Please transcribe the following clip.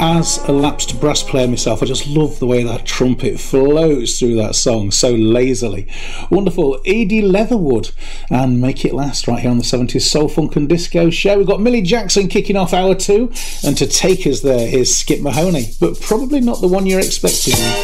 as a lapsed brass player myself, I just love the way that trumpet flows through that song so lazily. Wonderful. Edie Leatherwood and Make It Last right here on the 70s Soul, Funk and Disco Show. We've got Millie Jackson kicking off hour 2, and to take us there is Skip Mahoney, but probably not the one you're expecting.